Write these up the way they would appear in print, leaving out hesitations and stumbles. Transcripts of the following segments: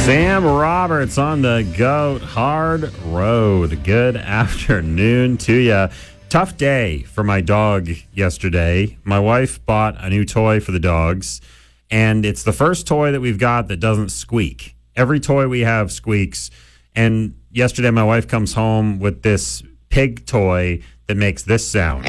Sam Roberts on the Goat Hard Road. Good afternoon to you. Tough day for my dog yesterday. My wife bought a new toy for the dogs, and it's the first toy that we've got that doesn't squeak. Every toy we have squeaks, and yesterday my wife comes home with this pig toy that makes this sound.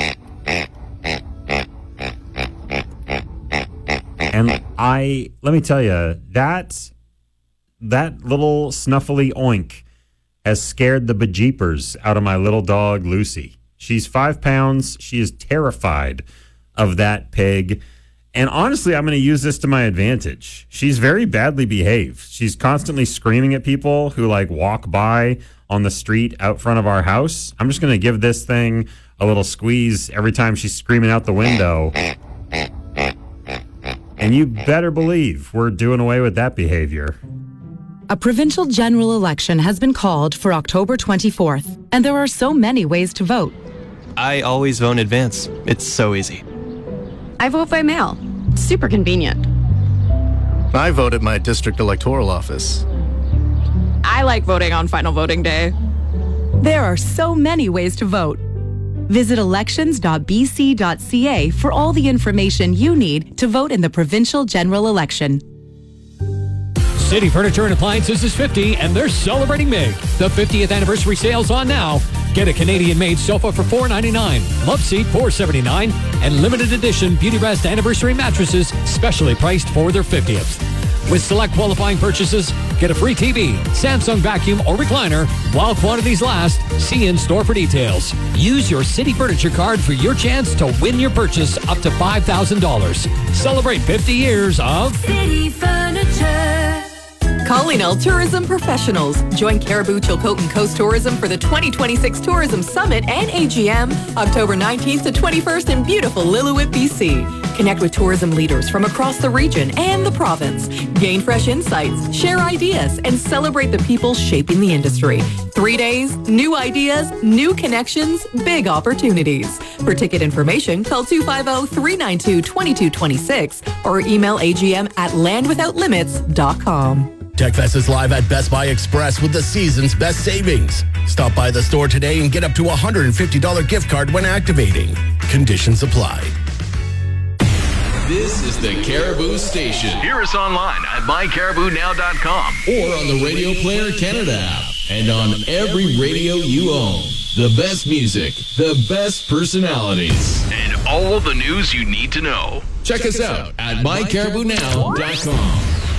And let me tell you, that little snuffly oink has scared the bejeepers out of my little dog, Lucy. She's 5 pounds. She is terrified of that pig. And honestly, I'm going to use this to my advantage. She's very badly behaved. She's constantly screaming at people who walk by on the street out front of our house. I'm just going to give this thing a little squeeze every time she's screaming out the window. And you better believe we're doing away with that behavior. A provincial general election has been called for October 24th, and there are so many ways to vote. I always vote in advance. It's so easy. I vote by mail. Super convenient. I vote at my district electoral office. I like voting on final voting day. There are so many ways to vote. Visit elections.bc.ca for all the information you need to vote in the provincial general election. City Furniture and Appliances is 50, and they're celebrating big. The 50th anniversary sale's on now. Get a Canadian-made sofa for $499, love seat $479, and limited edition Beauty Rest anniversary mattresses specially priced for their 50th. With select qualifying purchases, get a free TV, Samsung vacuum or recliner while quantities last. See in-store for details. Use your City Furniture card for your chance to win your purchase up to $5,000. Celebrate 50 years of City Furniture. Calling all tourism professionals. Join Caribou, Chilcotin Coast Tourism for the 2026 Tourism Summit and AGM, October 19th to 21st in beautiful Lillooet, BC. Connect with tourism leaders from across the region and the province. Gain fresh insights, share ideas, and celebrate the people shaping the industry. 3 days, new ideas, new connections, big opportunities. For ticket information, call 250-392-2226 or email agm@landwithoutlimits.com. TechFest is live at Best Buy Express with the season's best savings. Stop by the store today and get up to a $150 gift card when activating. Conditions apply. This is the Caribou Station. Hear us online at mycaribounow.com or on the Radio Player Canada app and on every radio you own. The best music, the best personalities, and all the news you need to know. Check us out at mycaribounow.com.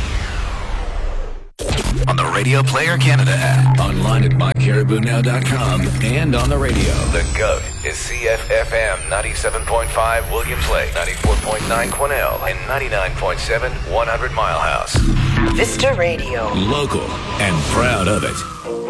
On the Radio Player Canada app, online at mycaribounow.com, and on the radio. The GOAT is CFFM 97.5 Williams Lake, 94.9 Quesnel, and 99.7 100 Mile House. Vista Radio. Local and proud of it.